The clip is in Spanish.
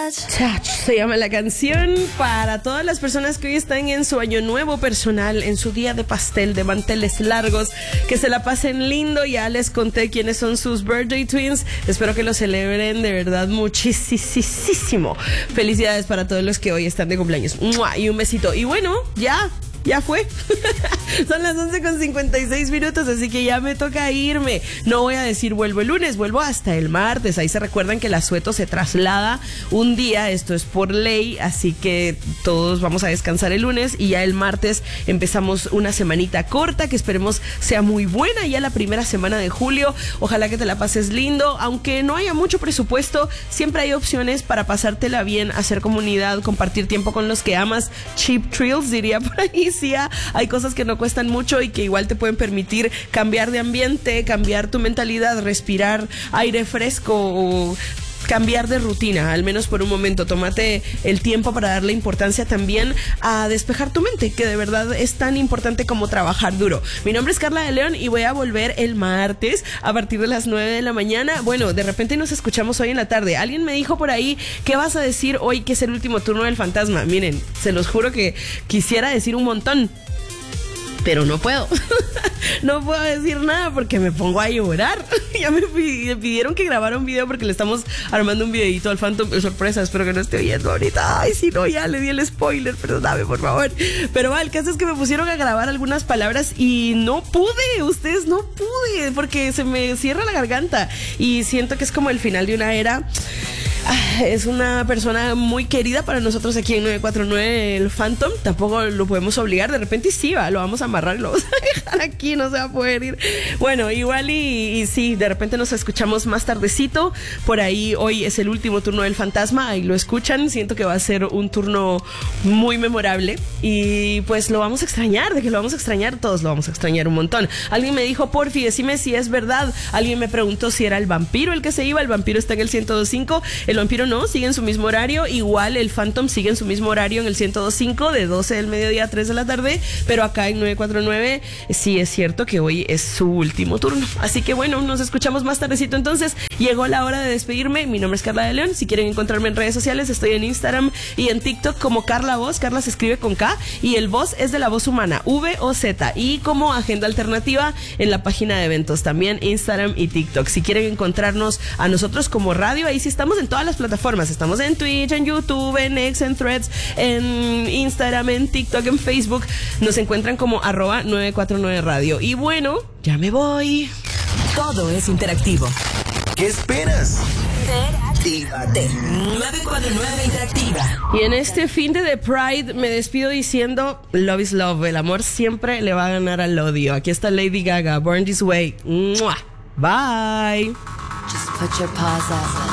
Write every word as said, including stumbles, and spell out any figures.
Touch se llama la canción para todas las personas que hoy están en su año nuevo personal, en su día de pastel, de manteles largos, que se la pasen lindo. Ya les conté quiénes son sus birthday twins. Espero que lo celebren de verdad muchísimo. Felicidades para todos los que hoy están de cumpleaños. ¡Mua! Y un besito. Y bueno, ya. Ya fue. Son las once con cincuenta y seis minutos, así que ya me toca irme. No voy a decir vuelvo el lunes, vuelvo hasta el martes. Ahí se recuerdan que el asueto se traslada un día, esto es por ley, así que todos vamos a descansar el lunes y ya el martes empezamos una semanita corta que esperemos sea muy buena, ya la primera semana de julio. Ojalá que te la pases lindo, aunque no haya mucho presupuesto, siempre hay opciones para pasártela bien, hacer comunidad, compartir tiempo con los que amas. Cheap thrills, diría por ahí. Sí, hay cosas que no cuestan mucho y que igual te pueden permitir cambiar de ambiente, cambiar tu mentalidad, respirar aire fresco o cambiar de rutina, al menos por un momento. Tómate el tiempo para darle importancia también a despejar tu mente, que de verdad es tan importante como trabajar duro. Mi nombre es Carla de León y voy a volver el martes a partir de las nueve de la mañana. Bueno, de repente nos escuchamos hoy en la tarde. Alguien me dijo por ahí, ¿qué vas a decir hoy que es el último turno del fantasma? Miren, se los juro que quisiera decir un montón, pero no puedo. No puedo decir nada porque me pongo a llorar. Ya me pidieron que grabara un video porque le estamos armando un videito al Phantom de sorpresa. Espero que no esté oyendo ahorita. Ay, si no, ya le di el spoiler. Perdóname, por favor. Pero va, el caso es que me pusieron a grabar algunas palabras y no pude. Ustedes no pude porque se me cierra la garganta y siento que es como el final de una era. Es una persona muy querida para nosotros aquí en nueve cuatro nueve, el Phantom. Tampoco lo podemos obligar. De repente sí, va, lo vamos a amarrar y lo vamos a dejar aquí, no se va a poder ir. Bueno, igual y, y sí, de repente nos escuchamos más tardecito. Por ahí hoy es el último turno del fantasma. Ahí lo escuchan. Siento que va a ser un turno muy memorable. Y pues lo vamos a extrañar. De que lo vamos a extrañar, todos lo vamos a extrañar un montón. Alguien me dijo, porfi, decime si es verdad. Alguien me preguntó si era el vampiro el que se iba. El vampiro está en el ciento dos punto cinco. El vampiro no, sigue en su mismo horario. Igual el Phantom sigue en su mismo horario en el ciento dos punto cinco de doce del mediodía a tres de la tarde. Pero acá en nueve cuatro nueve sí es cierto que hoy es su último turno. Así que bueno, nos escuchamos más tardecito entonces. Llegó la hora de despedirme. Mi nombre es Carla de León. Si quieren encontrarme en redes sociales, estoy en Instagram y en TikTok como Carla Voz. Carla se escribe con K y el Voz es de la voz humana, V O Z. Y como Agenda Alternativa en la página de eventos también, Instagram y TikTok. Si quieren encontrarnos a nosotros como radio, ahí sí estamos en todas las plataformas. Estamos en Twitch, en YouTube, en X, en Threads, en Instagram, en TikTok, en Facebook. Nos encuentran como arroba nueve cuatro nueve radio. Y bueno, ya me voy. Todo es interactivo. ¿Qué esperas? Interactívate. nueve cuatro nueve Interactiva. Y en este fin de The Pride me despido diciendo love is love. El amor siempre le va a ganar al odio. Aquí está Lady Gaga, Born This Way. ¡Mua! Bye. Just put your paws up.